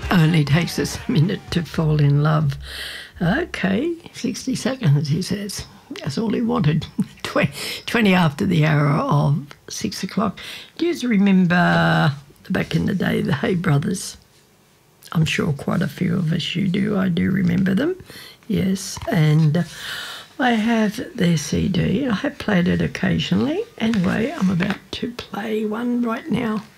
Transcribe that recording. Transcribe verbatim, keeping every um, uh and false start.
Only takes us a minute to fall in love. Okay, sixty seconds, he says. That's all he wanted. twenty, twenty after the hour of six o'clock. Do you remember back in the day, the Hey Brothers? I'm sure quite a few of us you do. I do remember them, yes. And I have their C D. I have played it occasionally. Anyway, I'm about to play one right now.